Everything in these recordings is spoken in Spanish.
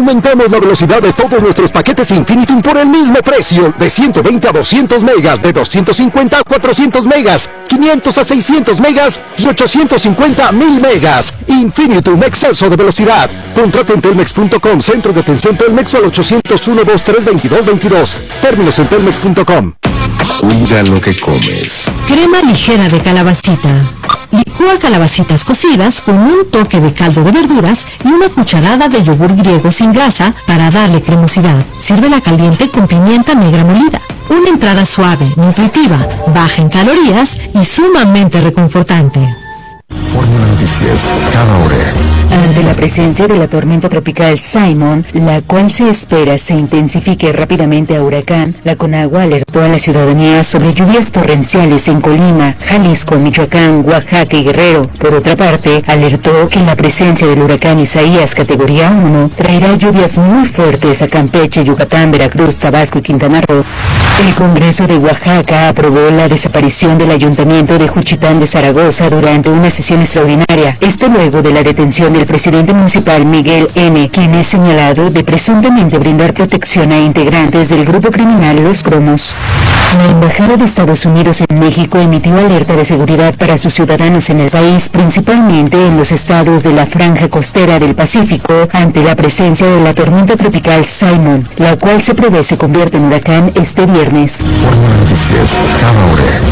Aumentamos la velocidad de todos nuestros paquetes Infinitum por el mismo precio, de 120 a 200 megas, de 250 a 400 megas, 500 a 600 megas y 850 a 1000 megas. Infinitum, exceso de velocidad. Contrata en Telmex.com, centro de atención Telmex al 801-232-2222. Términos en Telmex.com. Cuida lo que comes. Crema ligera de calabacita. Licúa calabacitas cocidas con un toque de caldo de verduras y una cucharada de yogur griego sin grasa para darle cremosidad. Sírvela caliente con pimienta negra molida. Una entrada suave, nutritiva, baja en calorías y sumamente reconfortante. Fórmula Noticias, cada hora. Ante la presencia de la tormenta tropical Simon, la cual se espera se intensifique rápidamente a huracán, la Conagua alertó a la ciudadanía sobre lluvias torrenciales en Colima, Jalisco, Michoacán, Oaxaca y Guerrero. Por otra parte, alertó que la presencia del huracán Isaías categoría 1 traerá lluvias muy fuertes a Campeche, Yucatán, Veracruz, Tabasco y Quintana Roo. El Congreso de Oaxaca aprobó la desaparición del Ayuntamiento de Juchitán de Zaragoza durante una sesión extraordinaria. Esto luego de la detención del presidente municipal Miguel N., quien es señalado de presuntamente brindar protección a integrantes del grupo criminal Los Cromos. La Embajada de Estados Unidos en México emitió alerta de seguridad para sus ciudadanos en el país, principalmente en los estados de la franja costera del Pacífico, ante la presencia de la tormenta tropical Simon, la cual se prevé se convierte en huracán este viernes. Fórmula Noticias, cada hora.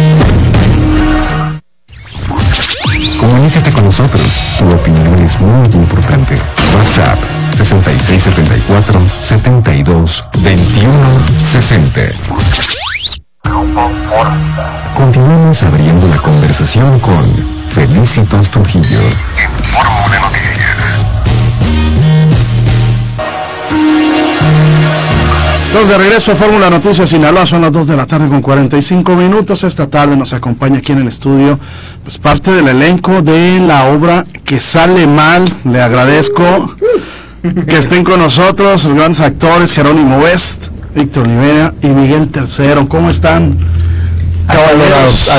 Comunícate con nosotros. Tu opinión es muy importante. WhatsApp 6674-722160. Continuamos abriendo la conversación con Felicitos Trujillo. Fórmula Noticias. Estamos de regreso a Fórmula Noticias Sinaloa, son las 2 de la tarde con 45 minutos. Esta tarde nos acompaña aquí en el estudio, pues parte del elenco de la obra Que Sale Mal. Le agradezco que estén con nosotros los grandes actores Jerónimo West, Víctor Olivera y Miguel Tercero. ¿Cómo están? Acalorados.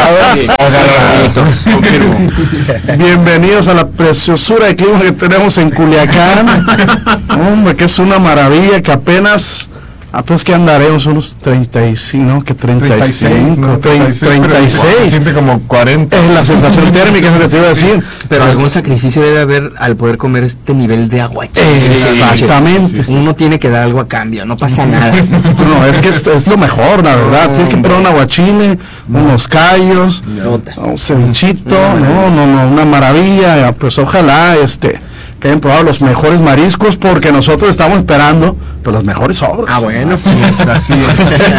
Confirmo. Bienvenidos a la preciosura de clima que tenemos en Culiacán. Hombre, que es una maravilla, que apenas que andaremos unos 35, ¿no? Que 35, 36. Se siente como 40. Es la sensación térmica, es lo que te iba a decir. Pero algún sacrificio debe haber al poder comer este nivel de agua. Exactamente. Uno tiene que dar algo a cambio, no pasa nada. No, es que es lo mejor, la verdad. Tiene que probar un aguachile, unos callos, un cevichito, no, una maravilla. Pues ojalá que hayan probado los mejores mariscos, porque nosotros estamos esperando pues las mejores obras. Ah, bueno, así es.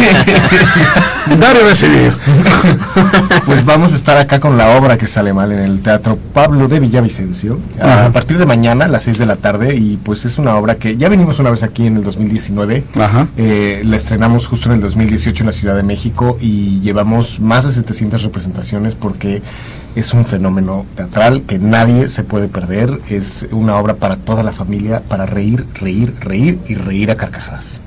Dar y recibir. Pues vamos a estar acá con la obra Que Sale Mal en el Teatro Pablo de Villavicencio a partir de mañana a las 6 de la tarde, y pues es una obra que ya venimos una vez aquí en el 2019. La estrenamos justo en el 2018 en la Ciudad de México y llevamos más de 700 representaciones, porque es un fenómeno teatral que nadie se puede perder. Es una obra para toda la familia, para reír y reír a carcajadas.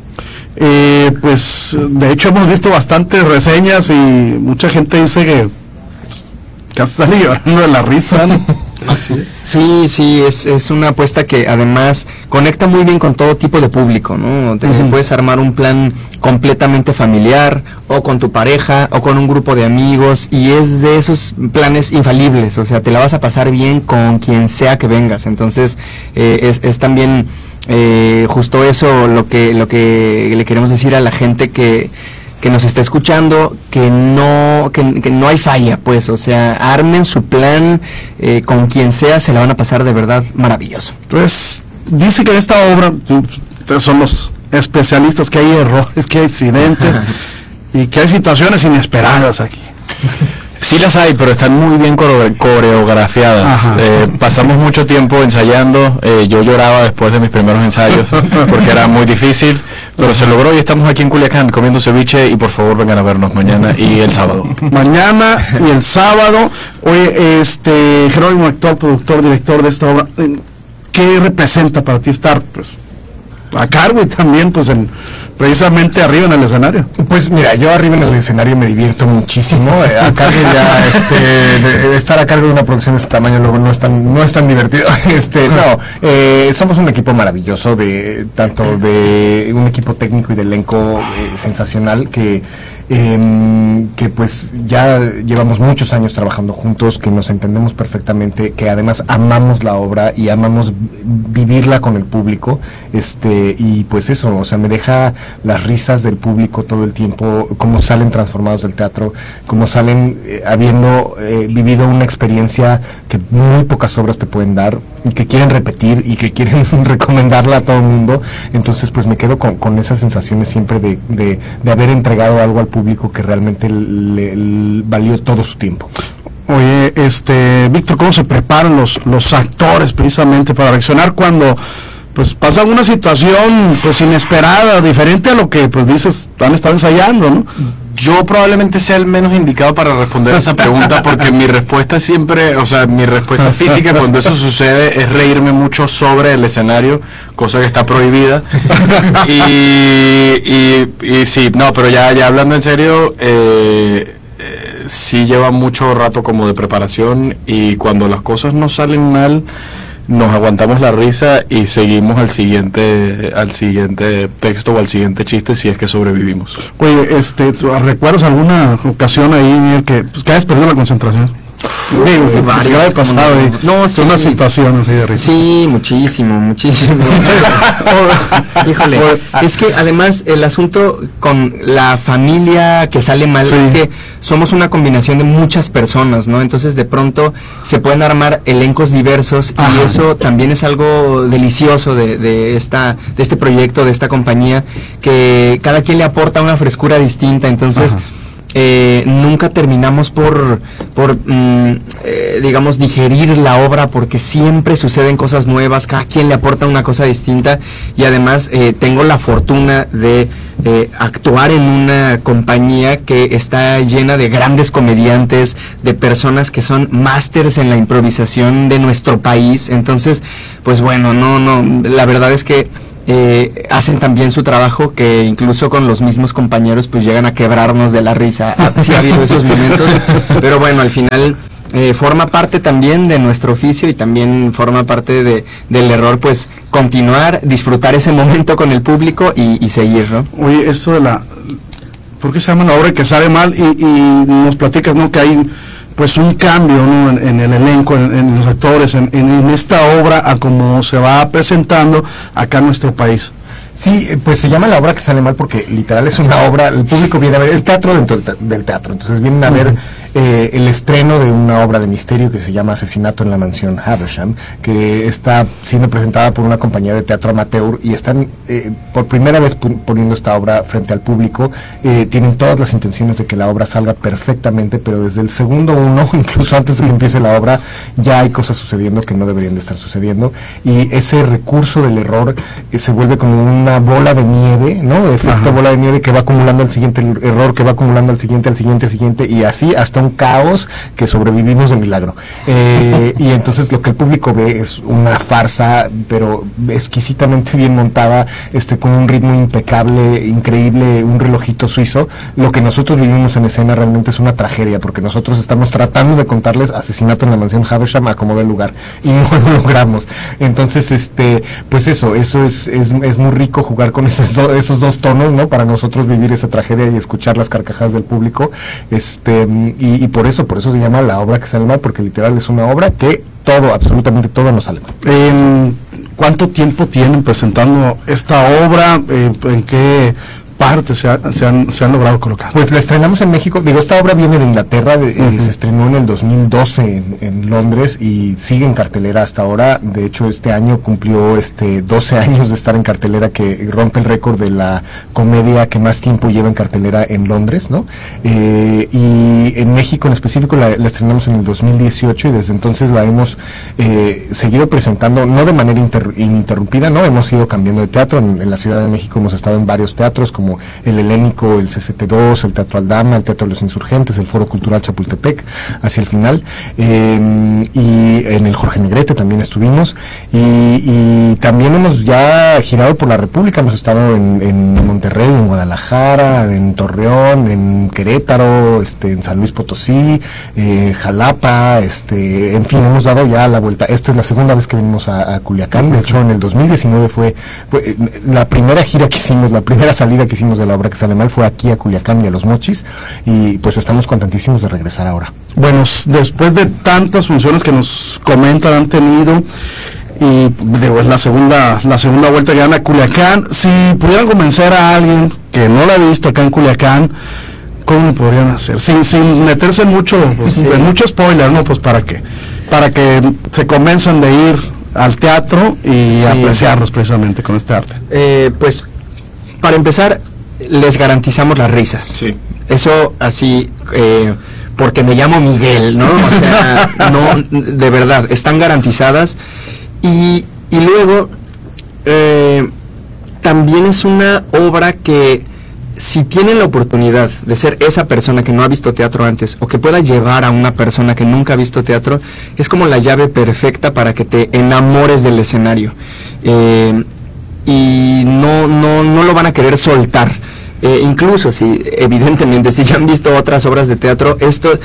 Pues de hecho hemos visto bastantes reseñas y mucha gente dice que casi sale llorando de la risa, ¿no? Así es. Sí, es una apuesta que además conecta muy bien con todo tipo de público, ¿no? Puedes armar un plan completamente familiar, o con tu pareja, o con un grupo de amigos, y es de esos planes infalibles, o sea, te la vas a pasar bien con quien sea que vengas. Entonces, es también justo eso lo que le queremos decir a la gente que nos está escuchando, que no hay falla, pues, o sea, armen su plan con quien sea, se la van a pasar de verdad maravilloso. Pues dice que en esta obra, ustedes son los especialistas, que hay errores, que hay accidentes y que hay situaciones inesperadas aquí. Sí las hay, pero están muy bien coreografiadas. Pasamos mucho tiempo ensayando. Yo lloraba después de mis primeros ensayos porque era muy difícil, pero se logró, y estamos aquí en Culiacán comiendo ceviche, y por favor vengan a vernos mañana y el sábado. Mañana y el sábado. Oye, Jerónimo, actor, productor, director de esta obra, ¿qué representa para ti estar pues a cargo y también pues en precisamente arriba en el escenario? Pues mira, yo arriba en el escenario me divierto muchísimo. A cargo ya, de estar a cargo de una producción de este tamaño luego no es tan divertido. Somos un equipo maravilloso, tanto de un equipo técnico y de elenco sensacional que pues ya llevamos muchos años trabajando juntos, que nos entendemos perfectamente, que además amamos la obra y amamos vivirla con el público, y pues eso, o sea, me deja las risas del público todo el tiempo, cómo salen transformados del teatro, cómo salen habiendo vivido una experiencia que muy pocas obras te pueden dar, y que quieren repetir y que quieren recomendarla a todo el mundo. Entonces pues me quedo con esas sensaciones siempre de haber entregado algo al público que realmente le valió todo su tiempo. Oye, Víctor, ¿cómo se preparan los actores precisamente para reaccionar cuando pues pasa alguna situación pues inesperada, diferente a lo que pues dices, han estado ensayando, ¿no? Yo probablemente sea el menos indicado para responder esa pregunta, porque mi respuesta siempre, o sea, mi respuesta física cuando eso sucede es reírme mucho sobre el escenario, cosa que está prohibida. Y sí, no, pero ya hablando en serio, sí lleva mucho rato como de preparación, y cuando las cosas no salen mal, nos aguantamos la risa y seguimos al siguiente texto o al siguiente chiste, si es que sobrevivimos. Oye, ¿recuerdas alguna ocasión ahí, Miguel, que hayas perdido la concentración? Varias, pasado, no, sí, una situación así de risa. Sí, muchísimo. Híjole, es que además el asunto con la familia que sale mal, es que somos una combinación de muchas personas, ¿no? Entonces de pronto se pueden armar elencos diversos. Ajá. Y eso también es algo delicioso de este proyecto, de esta compañía, que cada quien le aporta una frescura distinta. Entonces nunca terminamos por digamos, digerir la obra, porque siempre suceden cosas nuevas, cada quien le aporta una cosa distinta, y además tengo la fortuna de actuar en una compañía que está llena de grandes comediantes, de personas que son másters en la improvisación de nuestro país. Entonces, pues bueno, la verdad es que hacen también su trabajo, que incluso con los mismos compañeros pues llegan a quebrarnos de la risa. Sí ha habido esos momentos, pero bueno, al final forma parte también de nuestro oficio, y también forma parte del error, pues continuar, disfrutar ese momento con el público y seguir, ¿no? Oye, esto de ¿por qué se llama la obra que sale mal? Y nos platicas, ¿no?, que hay pues un cambio, ¿no?, en el elenco, en los actores, en esta obra, a cómo se va presentando acá en nuestro país. Sí, pues se llama la obra que sale mal porque literal es una obra, el público viene a ver, es teatro dentro del teatro, entonces vienen a ver el estreno de una obra de misterio que se llama Asesinato en la Mansión Havisham, que está siendo presentada por una compañía de teatro amateur, y están por primera vez poniendo esta obra frente al público. Tienen todas las intenciones de que la obra salga perfectamente, pero desde el segundo uno, incluso antes de que empiece la obra, ya hay cosas sucediendo que no deberían de estar sucediendo, y ese recurso del error se vuelve como una bola de nieve, ¿no? Efecto bola de nieve, que va acumulando el siguiente error, que va acumulando al siguiente, y así hasta un caos que sobrevivimos de milagro. Y entonces lo que el público ve es una farsa, pero exquisitamente bien montada, con un ritmo impecable, increíble, un relojito suizo. Lo que nosotros vivimos en escena realmente es una tragedia, porque nosotros estamos tratando de contarles Asesinato en la Mansión Havisham a como dé lugar, y no lo logramos. Entonces, pues eso es muy rico jugar con esos dos tonos, ¿no? Para nosotros vivir esa tragedia y escuchar las carcajadas del público, y por eso se llama la obra que sale mal, porque literal es una obra que absolutamente todo nos sale mal. ¿Cuánto tiempo tienen presentando esta obra? ¿En qué parte se han logrado colocar? Pues la estrenamos en México. Esta obra viene de Inglaterra, se estrenó en el 2012 en Londres, y sigue en cartelera hasta ahora. De hecho, este año cumplió 12 años de estar en cartelera, que rompe el récord de la comedia que más tiempo lleva en cartelera en Londres, ¿no? Y en México en específico la estrenamos en el 2018, y desde entonces la hemos seguido presentando, no de manera ininterrumpida, ¿no? Hemos ido cambiando de teatro. En la Ciudad de México hemos estado en varios teatros, como como el Helénico, el CCT2, el Teatro Aldama, el Teatro de los Insurgentes, el Foro Cultural Chapultepec, hacia el final, y en el Jorge Negrete también estuvimos, y también hemos ya girado por la República, hemos estado en Monterrey, en Guadalajara, en Torreón, en Querétaro, en San Luis Potosí, Jalapa, en fin, hemos dado ya la vuelta. Esta es la segunda vez que venimos a Culiacán. De hecho, en el 2019 fue la primera gira que hicimos, la primera salida que hicimos de la obra que sale mal fue aquí a Culiacán y a Los Mochis, y pues estamos contentísimos de regresar ahora. Bueno, después de tantas funciones que nos comentan han tenido, y digo, es la segunda vuelta que dan a Culiacán, si pudieran convencer a alguien que no la ha visto acá en Culiacán, ¿cómo lo podrían hacer? Sin meterse en mucho spoiler, ¿no? Pues para que se convenzan de ir al teatro y apreciarlos precisamente con este arte. Pues, para empezar, les garantizamos las risas. Sí. Eso así, porque me llamo Miguel, ¿no? O sea, no, de verdad, están garantizadas. Y luego, también es una obra que, si tienen la oportunidad de ser esa persona que no ha visto teatro antes, o que pueda llevar a una persona que nunca ha visto teatro, es como la llave perfecta para que te enamores del escenario. Y no lo van a querer soltar. Incluso si, evidentemente, si ya han visto otras obras de teatro, esto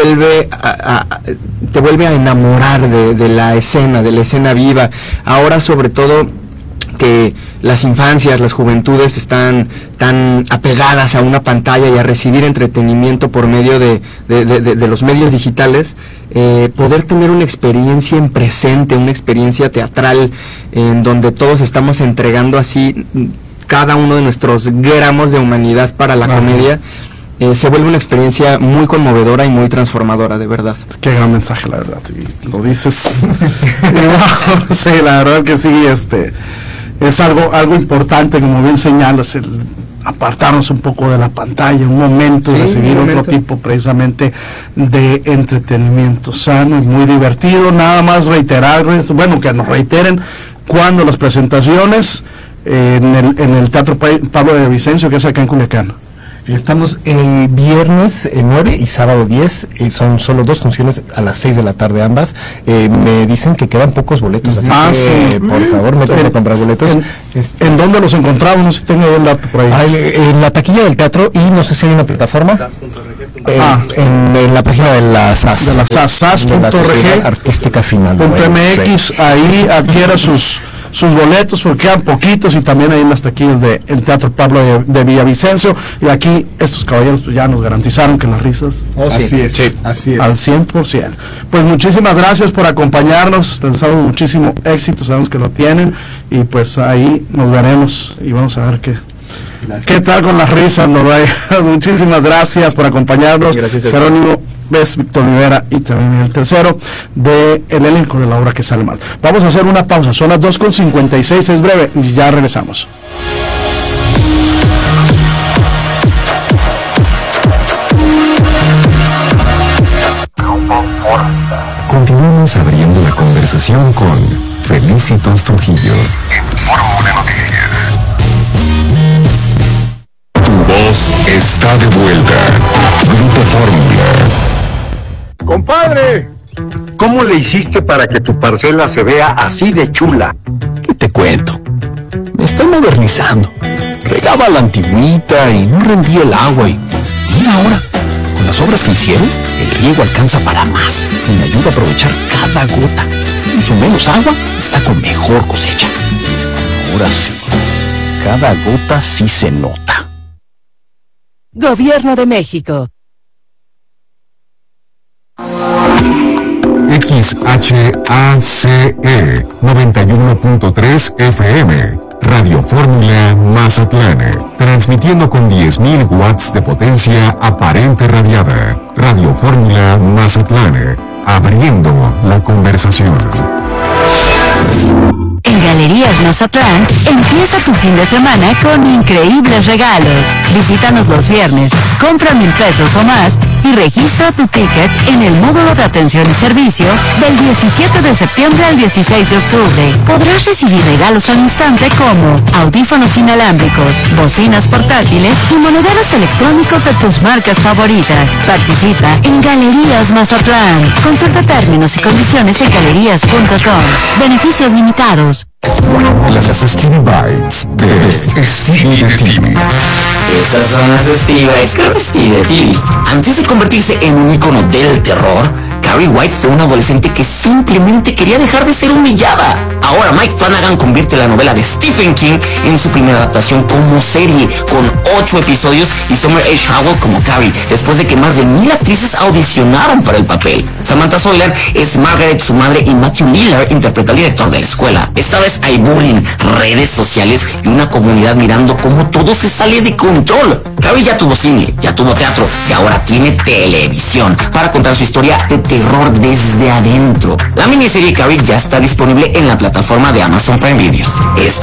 te vuelve a enamorar de la escena viva. Ahora, sobre todo, que las infancias, las juventudes están tan apegadas a una pantalla y a recibir entretenimiento por medio de los medios digitales, poder tener una experiencia en presente, una experiencia teatral, en donde todos estamos entregando así cada uno de nuestros gramos de humanidad para la comedia, se vuelve una experiencia muy conmovedora y muy transformadora, de verdad. Qué gran mensaje, la verdad, sí, lo dices. Sí, la verdad que sí, es algo importante, como bien señalas, el apartarnos un poco de la pantalla un momento y recibir otro tipo precisamente de entretenimiento sano y muy divertido. Nada más reiterarles, bueno, que nos reiteren cuando las presentaciones en el Teatro Pablo de Vicencio, que es acá en Culiacán. Estamos el viernes 9 y sábado 10, son solo 2 funciones a las 6 de la tarde ambas. Me dicen que quedan pocos boletos, así que por favor métanse a comprar boletos. ¿En dónde los encontramos? No sé si tengo el dato por ahí. En la taquilla del teatro, y no sé si hay una plataforma. En la página de la SAS. De la SAS.rg Artística Sinaloa. .mx, ahí adquiera sus boletos, porque quedan poquitos, y también ahí en las taquillas del Teatro Pablo de Villavicencio. Y aquí estos caballeros pues ya nos garantizaron que las risas así es al 100%. Pues muchísimas gracias por acompañarnos, les deseamos muchísimo éxito, sabemos que lo tienen, y pues ahí nos veremos y vamos a ver qué tal con las risas, Noray. Muchísimas gracias por acompañarnos. Gracias, Jerónimo Bes, Víctor Rivera y también el tercero del elenco de la obra que sale mal. Vamos a hacer una pausa, son las 2:56, es breve y ya regresamos. Continuamos abriendo la conversación con Felicitos Trujillo. Fórmula Noticias. Tu voz está de vuelta. Grupo Fórmula. ¡Compadre! ¿Cómo le hiciste para que tu parcela se vea así de chula? ¿Qué te cuento? Me estoy modernizando. Regaba la antigüita y no rendía el agua, y mira ahora, con las obras que hicieron, el riego alcanza para más y me ayuda a aprovechar cada gota. Uso menos agua y saco mejor cosecha. Ahora sí, cada gota sí se nota. Gobierno de México. XHACE 91.3 FM, Radio Fórmula Mazatlán, transmitiendo con 10.000 watts de potencia aparente radiada. Radio Fórmula Mazatlán, abriendo la conversación. En Galerías Mazatlán, empieza tu fin de semana con increíbles regalos. Visítanos los viernes, compra 1,000 pesos o más y registra tu ticket en el módulo de atención y servicio del 17 de septiembre al 16 de octubre. Podrás recibir regalos al instante como audífonos inalámbricos, bocinas portátiles y monederos electrónicos de tus marcas favoritas. Participa en Galerías Mazatlán. Consulta términos y condiciones en galerías.com. Beneficios limitados. Las Stevie Bites de Stevie TV. Estas son las Stevie Bites con Stevie TV. Antes de convertirse en un icono del terror, Carrie White fue una adolescente que simplemente quería dejar de ser humillada. Ahora Mike Flanagan convierte la novela de Stephen King en su primera adaptación como serie, con 8 episodios y Summer H. Howell como Carrie, después de que más de 1000 actrices audicionaron para el papel. Samantha Sawyer es Margaret, su madre, y Matthew Lillard interpreta al director de la escuela. Esta vez hay bullying, redes sociales y una comunidad mirando cómo todo se sale de control. Carrie ya tuvo cine, ya tuvo teatro y ahora tiene televisión para contar su historia de terror desde adentro. La miniserie Carrie ya está disponible en la plataforma de Amazon Prime Video. Esta